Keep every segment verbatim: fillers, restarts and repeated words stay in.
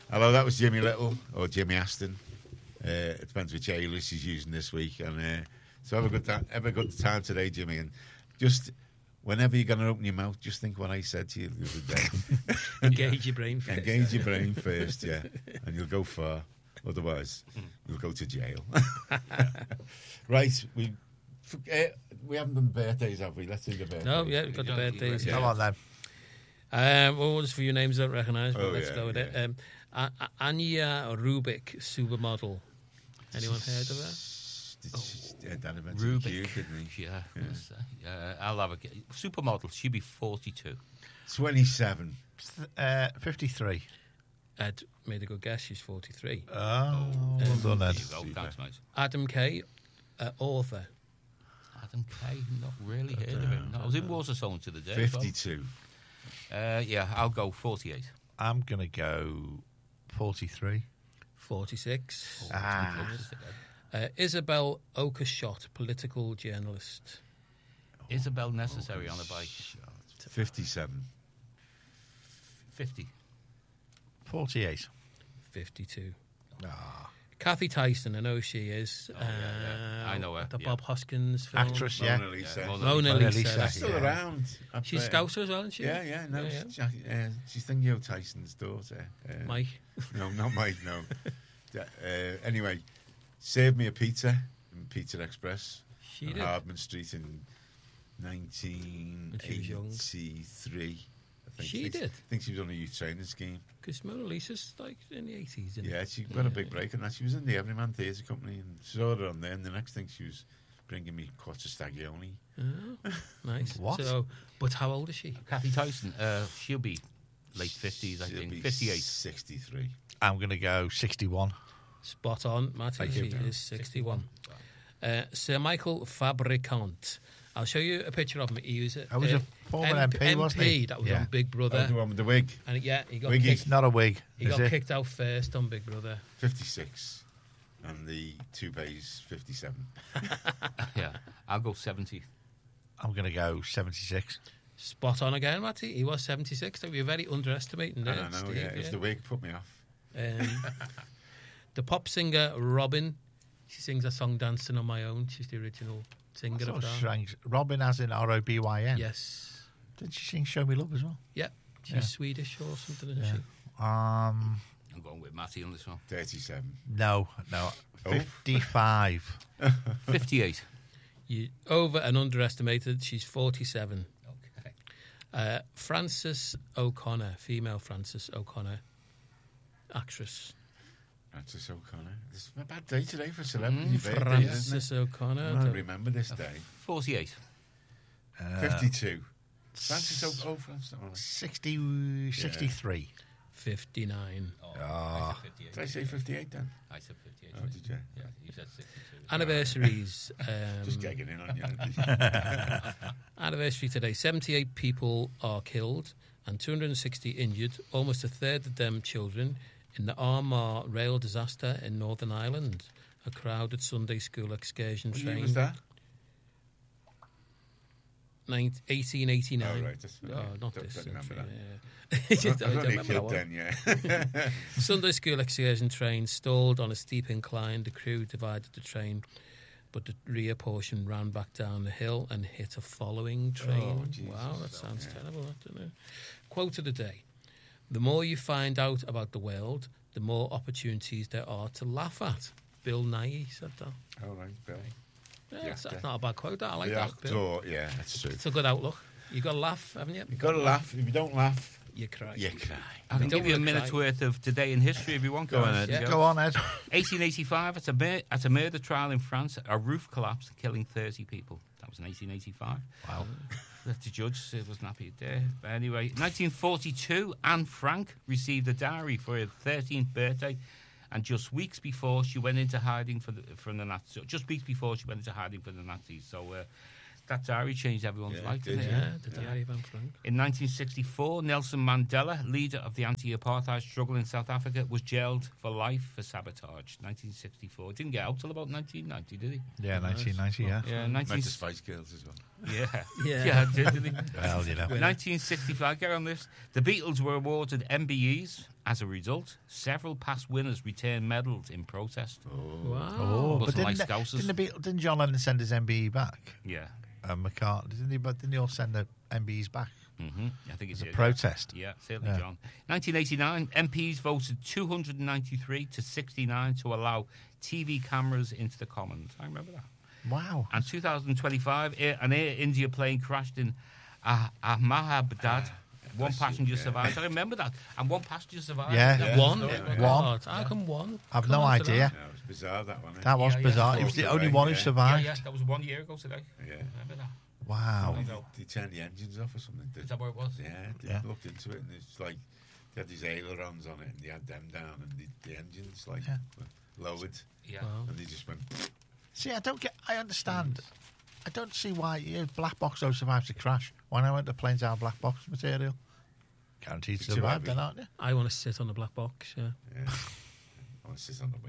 Hello, that was Jimmy Little or Jimmy Aston. Uh, it depends which alias he's using this week. And uh, so have a good time. Have a good time today, Jimmy. And just whenever you're going to open your mouth, just think what I said to you the other day. Engage your brain first. Engage your brain first, yeah, and you'll go far. Otherwise, you'll go to jail. Right, we uh, we haven't done birthdays, have we? Let's do the birthdays. No, yeah, we've got the birthdays. Yeah. Come on then. Um, well, there's a few names I don't recognise, but Oh, let's yeah, go with yeah. it. Um, A- A- Anya Rubik, supermodel. Anyone heard of her? Did she, uh, Dan invented Rubik. Q, didn't he? Yeah, yeah. Uh, I'll have a g- supermodel. She'd be forty-two. twenty-seven. Uh, fifty-three. Ed made a good guess. She's forty-three. Oh, well done, Ed. There you go. Thanks, mate. Adam Kay, uh, author. Adam Kay, not really heard of him. No, I was in Waterstone to the day. as well. fifty-two. Uh, yeah, I'll go forty-eight. I'm going to go forty-three. forty-six. Ah. Uh, Isabel Oakeshott, political journalist. Isabel Necessary on a bike. fifty-seven. fifty. forty-eight. fifty-two. Ah. Kathy Tyson, I know who she is. Oh, yeah, yeah. Uh, I know her, The yeah. Bob Hoskins film. Actress, yeah. Mona Lisa. Yeah, Mona Mona Mona Lisa. Lisa. that's She's still it. around. up She's there. Scouser as well, isn't she? Yeah, yeah, no, Yeah, yeah. she's, Jackie- uh, she's Theo Tyson's daughter. Uh, Mike. No, not Mike, no. uh, anyway, served me a pizza in Pizza Express She on did. Hardman Street in nineteen When she was young. eighty-three. I think. She think, did? I think she was on a youth training scheme. Because Mona Lisa's like in the eighties. Yeah, she got a big break, and that she was in the Everyman Theatre Company, and saw her on there. And the next thing, she was bringing me quattro stagioni. Oh, nice. What? So, but how old is she? Kathy Tyson, uh, she'll be late fifties, I She'll think. be fifty-eight. sixty-three. I'm going to go sixty-one. Spot on, Matty. Thank She you. is sixty-one. Uh, Sir Michael Fabricant. I'll show you a picture of him. He was a, I was a uh, former M- M P, wasn't he? That was Yeah. on Big Oh, Brother. the one with the wig. And yeah, he got Wiggy. kicked, It's not a wig, he is got it? kicked out first on Big Brother. fifty-six. And the toupee's fifty-seven. Yeah, I'll go seventy. I'm going to go seventy-six. Spot on again, Matty. He was seventy-six. So you're very underestimating I there, don't know, Steve. yeah. It's the wig put me off. Um, the pop singer Robin. She sings a song "Dancing on My Own." She's the original singer So of that. strange. Robin as in R O B Y N. Yes. Did she sing Show Me Love as well? Yeah. She's Yeah. Swedish or something, isn't Yeah. she? Um, I'm going with Matty on this one. thirty-seven. no, no. Oh. fifty-five. fifty-eight. You over and underestimated. She's forty-seven. Okay. Uh, Frances O'Connor, female Frances O'Connor, actress. Frances O'Connor. This is a bad day today for celebrity Mm, birthdays, Frances isn't it? O'Connor. I the- remember this day. forty-eight. Uh, fifty-two. Frances O'Connor. Oh, Frances O'Connor. sixty, sixty-three. fifty-nine. Oh, Ah. I said fifty-eight. Did I say fifty-eight then? I said fifty-eight. Oh, did you? Yeah, you said sixty-two. Anniversaries. Just Um, gagging in on you. anniversary today. seventy-eight people are killed and two hundred sixty injured, almost a third of them children, in the Armagh rail disaster in Northern Ireland. A crowded Sunday school excursion What train. year was that? Nin- eighteen eighty-nine. Oh, right. That's, Oh, yeah, not don't, this don't remember century, that. yeah. I Just- was I don't only a remember that kid one. then, yeah. Sunday school excursion train stalled on a steep incline. The crew divided the train, but the rear portion ran back down the hill and hit a following train. Oh, Jesus. Wow, that sounds Yeah. terrible. I don't know. Quote of the day: "The more you find out about the world, the more opportunities there are to laugh at." Bill Nighy said that. All right, Bill. Yeah, The that's, that's actor. not a bad quote. That I like the that. Bill. actor, yeah, that's true. It's a good outlook. You got to laugh, haven't you? You've got to laugh. If you don't laugh, You cry. you cry. I can Don't give you a wanna minute's cry. worth of today in history if you want. Go on, Ed. Yeah. Go on, Ed. eighteen eighty-five, at a, mur- at a murder trial in France, a roof collapsed, killing thirty people. That was in eighteen eighty-five. Wow. The judge said wasn't happy there. But anyway, nineteen forty-two, Anne Frank received a diary for her thirteenth birthday, and just weeks before she went into hiding for the, from the Nazis. Just weeks before she went into hiding for the Nazis. So uh, that diary changed everyone's Yeah, life, it did, didn't it? Yeah, the Diary of Anne Frank. In nineteen sixty-four, Nelson Mandela, leader of the anti-apartheid struggle in South Africa, was jailed for life for sabotage. nineteen sixty-four. Didn't get out till about nineteen ninety, did he? Yeah, nineteen ninety, yeah. Yeah, Met nineteen the Spice Girls as well. Yeah. Yeah. Yeah, didn't he? Well, you know. nineteen sixty-five, get on this. The Beatles were awarded M B Es. As a result, several past winners returned medals in protest. Wow. Oh, but Wasn't like didn't, Scousers. didn't, the Beatles, didn't John Lennon send his M B E back? Yeah. And McCartney, didn't he? But didn't he all send the M B Es back hmm I think it's as a protest? Yeah, certainly, Yeah. John. nineteen eighty-nine, M Ps voted two hundred ninety-three to sixty-nine to allow T V cameras into the Commons. I remember that. Wow. And two thousand twenty-five, Air, an Air India plane crashed in Ah- Ahmedabad. One passenger survived. I remember that. And one passenger survived. Yeah. That Yeah. One. was- One. God, how come one? I've Come no on to idea. Yeah, it was bizarre, that one. eh? That was Yeah, yeah. bizarre. He was the Floated only away, one who yeah. Yeah, survived. yeah, that was one year ago today. Yeah. I remember that. Wow. They, No. they turned the engines off or something. Is that what it was? Yeah, they Yeah. looked into it, and it's like they had these ailerons on it, and they had them down, and the, the engines like Yeah. were lowered, Yeah. Wow. and they just went. See, I don't get. I understand. I don't see why yeah, black box though survives the crash. Why not went the planes out of black box material? Guaranteed to It's too survive, heavy. then, aren't you? I want to sit on the black box. Yeah. Yeah. I want to sit on the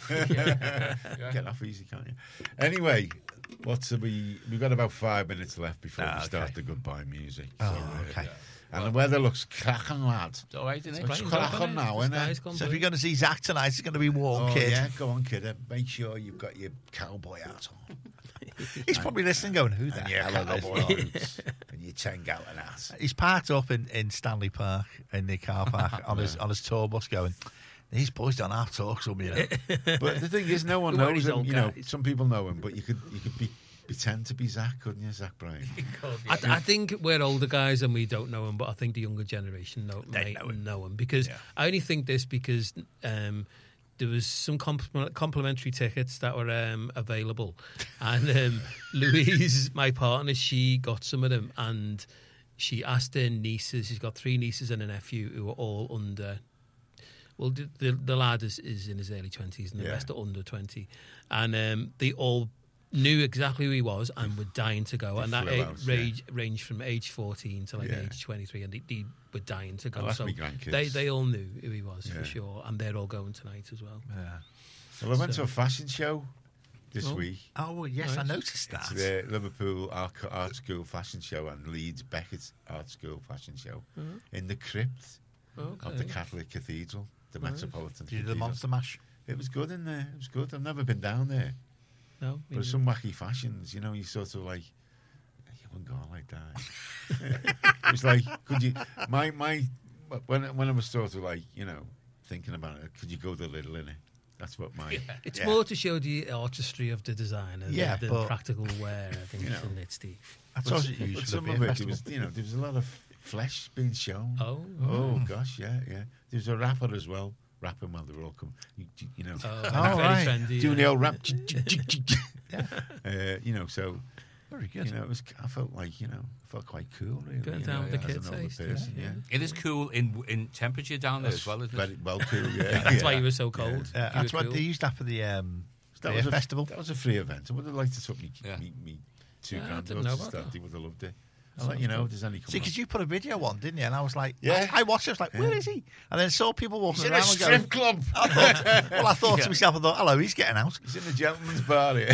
wing. Get off easy, can't you? Anyway, what's we? We've got about five minutes left before Ah, we start okay. the goodbye music. Oh, uh, okay. And the weather looks cracking, lad. It's all right, isn't it? It's Plane's cracking open, now, the isn't it? sky's gone So if blue. you're going to see Zach tonight, it's going to be warm, Oh kid. yeah, go on, kid. Uh, Make sure you've got your cowboy hat on. He's probably listening, going, "Who the And your hell are cowboy this?" boots and your ten gallon hat. He's parked up in, in Stanley Park in the car park on his on his tour bus, going, "These boys don't have talk, some you know." But the thing is, no one Who are knows these him. old You know, guys? some people know him, but you could you could be pretend to be Zach, couldn't you, Zach Bryan? I, th- I think we're older guys and we don't know him, but I think the younger generation know, They may know him. know him because Yeah. I only think this because um, there was some compl- complimentary tickets that were um, available, and um, Louise, my partner, she got some of them, and she asked her nieces. She's got three nieces and a nephew who are all under. Well, the the, the lad is, is in his early twenties, and the Yeah. rest are under twenty, and um, they all knew exactly who he was and were dying to go. They And that flew age, out, yeah. range, ranged from age fourteen to like Yeah. age twenty-three, and they, they were dying to go. Oh, that's so me grandkids. they they all knew who he was Yeah. for sure, and they're all going tonight as well. Yeah. Well, I went So- to a fashion show this Oh. week. Oh well, yes, I Nice. noticed that. It's the Liverpool Art, Art School Fashion Show and Leeds Beckett's Art School Fashion Show in the crypt Okay. of the Catholic Cathedral, the Nice. Metropolitan Did you do the Cathedral. Monster Mash? It was good in there. It was good. I've never been down there. No, me But it's neither. some wacky fashions, you know, you sort of like, you wouldn't go on like that. It was like, could you, my, my, when, when I was sort of like, you know, thinking about it, could you go the little in it? That's what my, It's Yeah. more to show the artistry of the designer Yeah, than but- the practical wear, I think, You know. isn't it, Steve? That's but, all it but used for some the of beer it, there festival. was, you know, there was a lot of flesh being shown. Oh, Oh, gosh, yeah, yeah. There was a rapper as well, rapping while they were all coming, you, you know, oh, Oh, very right. trendy. doing the yeah. old rap. Yeah. uh, you know, so, Very good. you know, it was, I felt like, you know, I felt quite cool, really. Going you down know, with the as kids, an older eh, Steve? person, Yeah. yeah. It is cool in in temperature down there as well, isn't Very it? well cool, yeah. That's yeah. why you were so cold. Yeah, You that's were what cool. they used that for the um, That beer was a festival. That was a free event. I would have liked to took me, Yeah. me, me two Yeah, I grand didn't to know about start. that. They would have loved it. I'll let you know if there's any See, coming. because you put a video on, didn't you? And I was like, Yeah. I, I watched it. I was like, where Yeah. is he? And then saw people walking He's in a around and going, strip club. I thought, well, I thought Yeah. to myself, I thought, hello, he's getting out. He's in a gentleman's bar here.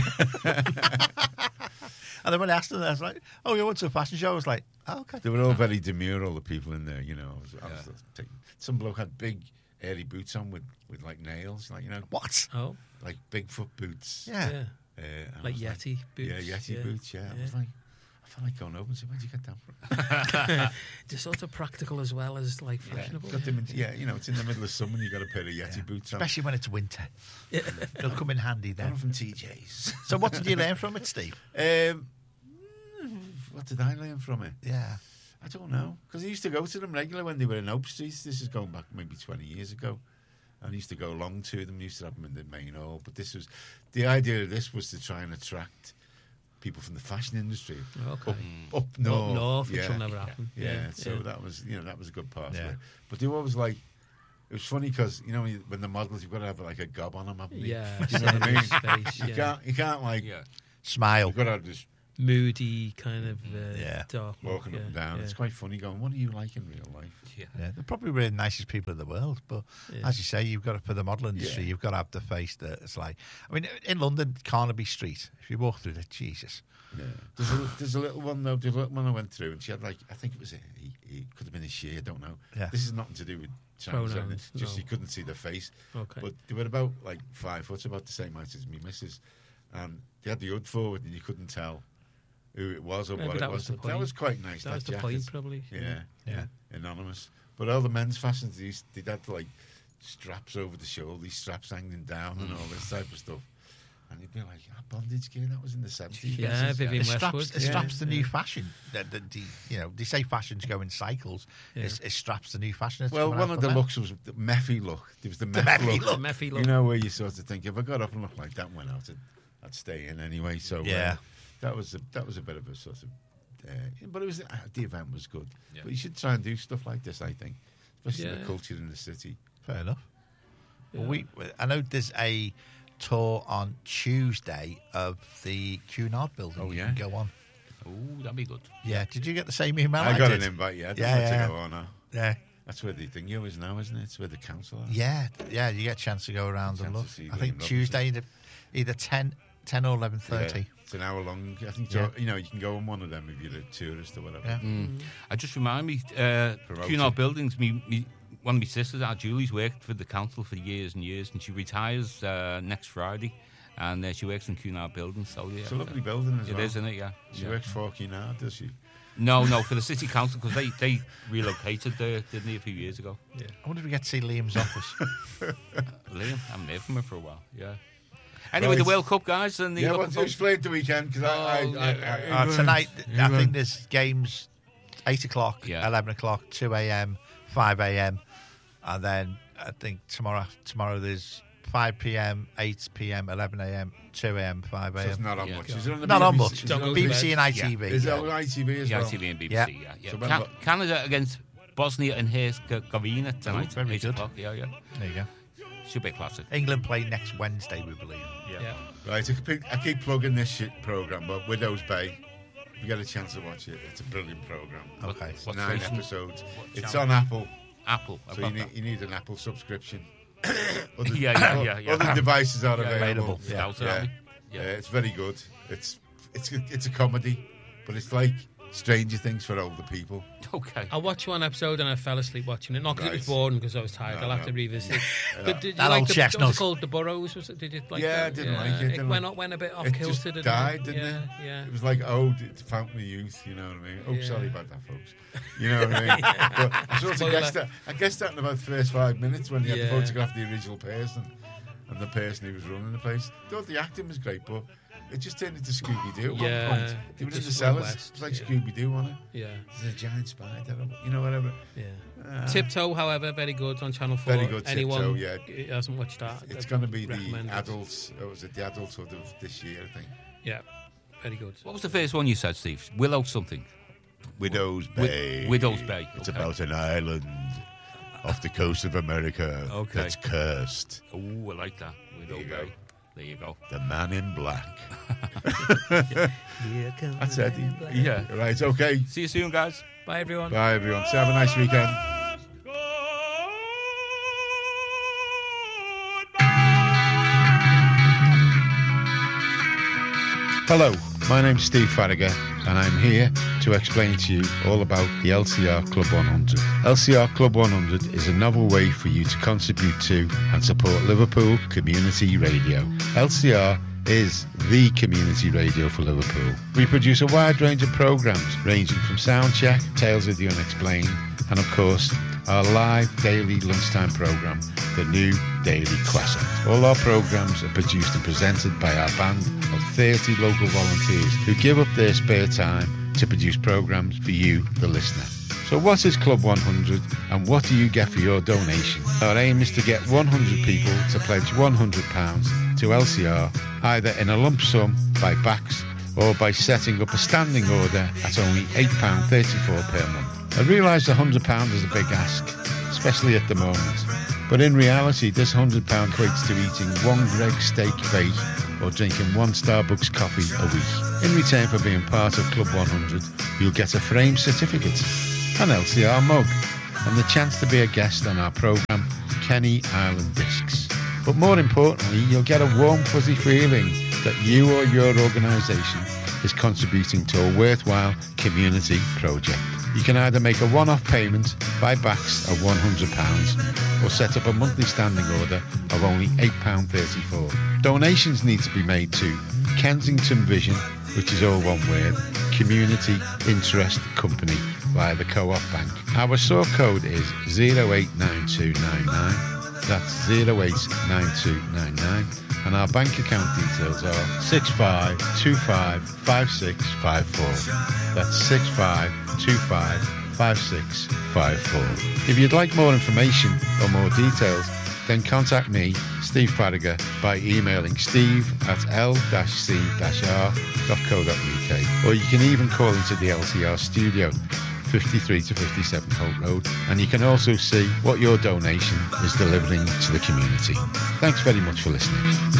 And then when I asked him, I was like, oh, you went to a fashion show? I was like, oh, okay. They were all very demure, all the people in there, you know. I was, I was Yeah. taking, some bloke had big, airy boots on with, with like nails, like, you know, What? Oh, like Bigfoot boots. Yeah. yeah. Uh, and I Like was Yeti boots. Yeah, Yeti yeah. boots, yeah. I Yeah. was like, I felt like going over and saying, where'd you get that from? They're sort of practical as well as like fashionable. Got them in, yeah, you know, it's in the middle of summer and you got a pair of Yeti Yeah. boots on. Especially when it's winter. They'll come in handy Got then. them from T J's. So what did you learn from it, Steve? Um, what did I learn from it? Yeah. I don't know. Because I used to go to them regular when they were in Oak Street. This is going back maybe twenty years ago. And I used to go along to them. I used to have them in the main hall. But this was, the idea of this was to try and attract people from the fashion industry Okay. up, up north. Up north, which yeah. will never happen. Yeah, Yeah, so yeah. that was, you know, that was a good part Yeah. of it. But they were always like, it was funny because, you know, when, you, when the models, you've got to have like a gob on them, haven't you? Yeah, Do you know what I mean? space, You yeah. can't, you can't like, Yeah. Smile. you've got to have this moody kind of uh, Yeah. dark. look, Walking up yeah, and down. yeah. It's quite funny going, what are you like in real life? Yeah. Yeah, they're probably really the nicest people in the world. But Yeah. as you say, you've got to, for the model industry, Yeah. you've got to have the face that it's like. I mean, in London, Carnaby Street, if you walk through there, Jesus. Yeah. There's a, there's a little one, though. There's a little one I went through, and she had, like, I think it was a, he, he could have been a she, I don't know. Yeah. This is nothing to do with Chinese, Pronouns, it's just no. you couldn't see their face. Okay. But they were about, like, five foot, about the same height as me missus. And they had the hood forward, and you couldn't tell who it was or Yeah, what but it that was. was the That point. was quite nice, that that, was the jacket. point, probably. Yeah, Yeah. anonymous. But all the men's fashions, these they'd had like straps over the shoulder, these straps hanging down, and all this type of stuff. And you'd be like, ah, bondage gear, that was in the seventies. Yeah, Vivian It straps, Westwood. it yeah, straps the yeah. new fashion. The, the, the, you know, they say fashions go in cycles. Yeah. It's, it straps the new fashion. that's Well, coming one out of for the men. looks was the Meffy look. There was the, The Meffy Meffy look. look. The Meffy You look. know, where you sort of think, if I got up and looked like that and went out, I'd, I'd stay in anyway. So Yeah. uh, that was a, that was a bit of a sort of, uh, but it was uh, the event was good. Yeah. But you should try and do stuff like this, I think, especially Yeah. the culture in the city. Fair enough. Yeah. Well, we, I know there's a tour on Tuesday of the Cunard building. Oh, you yeah? can go on. Oh, that'd be good. Yeah. Did you get the same email? I got did? an invite. Yeah, I Yeah, yeah, yeah. to go on now. Yeah. That's where the thing is now, isn't it? It's where the council are. Yeah, yeah, you get a chance to go around and Chance to look. see I William think Robinson. Tuesday, either, either ten, ten or eleven thirty. Yeah, it's an hour long. I think Yeah. so, you know you can go on one of them if you're a tourist or whatever. Yeah. Mm. I just remind me, uh, Promote Cunard it. Buildings, me, me, one of my sisters, our Julie's, worked for the council for years and years, and she retires uh, next Friday, and uh, she works in Cunard Buildings. So yeah, It's a lovely building as It well. is, isn't it? Yeah. She yeah. works for Cunard, does she? No, no, for the city council because they, they relocated there, didn't they, a few years ago? Yeah. I wonder if we get to see Liam's office. Liam, I haven't heard from her for a while. Yeah. Anyway, Right. the World Cup guys and the Yeah, local well, you folks- explain the weekend because I, I, Oh, I, yeah. I, Uh, tonight, I England. think there's games eight o'clock, Yeah. eleven o'clock, two a.m., five a.m., and then I think tomorrow tomorrow there's five p.m., eight p.m., eleven a.m., two a.m., five So it's a.m. not on Yeah. much. Is it on the Not B B C? on much. Is it Don't on go the to B B bed. C and I T V. Is it yeah. on I T V as Yeah, well? I T V and B B C. Yeah. Yeah, yeah. So Ca- remember- Canada against Bosnia and Herzegovina tonight. very eight good. o'clock. Yeah, yeah. There you go. Should be a classic. England play next Wednesday, we believe. Yeah. Right, I keep, I keep plugging this shit program, but Widow's Bay. If you get a chance to watch it, it's a brilliant program. Okay. It's What nine station? episodes. What It's channel? on Apple, Apple. so you need, you need an Apple subscription. Other, Yeah, yeah, yeah, yeah. Other devices are Yeah, available. available, yeah. Scouts, Yeah. aren't we? Yeah, Yeah. it's very good. It's it's it's a comedy, but it's like Stranger Things for older people. Okay. I watched one episode and I fell asleep watching it. Not because it was Right. boring, because I was tired. No, I'll have no. to revisit it. But did you That like old the, chestnut. what was it called? The Burrows? Was it? Did you like Yeah, that? I didn't like it, It didn't went, I? up, went a bit off It kilter, just didn't died, it? didn't yeah, it? Yeah. It was like, oh, it's Fountain of Youth, you know what I mean? Oh, Yeah. sorry about that, folks. You know what I mean? But I sort of Spoiler. guessed that, I guessed that in about the first five minutes when you had Yeah. to photograph the original person and the person who was running the place. Thought the acting was great, but it just turned into Scooby-Doo at Yeah, one point. it They were in the just cellars. went It was west, like yeah. Scooby-Doo, wasn't it? Yeah. There's a giant spider, you know, whatever. Yeah. Ah. Tiptoe, however, very good on Channel four. Very good, Anyone Tiptoe, yeah. who hasn't watched that, It's I'd going to be the recommend it. adults, or was it the adulthood of this year, I think? Yeah, very good. What was the first one you said, Steve? Willow something. Widow's Wi- Widow's Bay. It's okay. about an island off the coast of America Okay. that's cursed. Oh, I like that. Widow There you Bay. go. There you go. The Man in Black. Here comes That's Eddie. Yeah. Right, okay. See you soon, guys. Bye, everyone. Bye, everyone. So have a nice weekend. Hello, my name's Steve Farragher, and I'm here to explain to you all about the L C R Club one hundred. L C R Club one hundred is a novel way for you to contribute to and support Liverpool community radio. L C R is the community radio for Liverpool. We produce a wide range of programmes ranging from Soundcheck, Tales of the Unexplained, and of course our live daily lunchtime programme, The New Daily Classic. All our programmes are produced and presented by our band of thirty local volunteers who give up their spare time to produce programmes for you, the listener. So what is Club one hundred and what do you get for your donation? Our aim is to get one hundred people to pledge one hundred pounds to L C R, either in a lump sum by backs or by setting up a standing order at only eight pounds thirty-four per month. I realise one hundred pounds is a big ask, especially at the moment. But in reality, this one hundred pounds equates to eating one Greggs steak bake or drinking one Starbucks coffee a week. In return for being part of Club one hundred, you'll get a framed certificate, an L C R mug, and the chance to be a guest on our programme, Kenny Island Discs. But more importantly, you'll get a warm, fuzzy feeling that you or your organisation is contributing to a worthwhile community project. You can either make a one-off payment by backs of one hundred pounds or set up a monthly standing order of only eight pounds thirty-four. Donations need to be made to Kensington Vision, which is all one word, Community Interest Company via the Co-op Bank. Our sort code is zero eight nine two nine nine. That's zero eight nine two nine nine. And our bank account details are six five two five five six five four. That's six five two five five six five four. If you'd like more information or more details, then contact me, Steve Farragher, by emailing steve at l c r dot co dot uk. Or you can even call into the L C R studio, fifty-three to fifty-seven Holt Road, and you can also see what your donation is delivering to the community. Thanks very much for listening.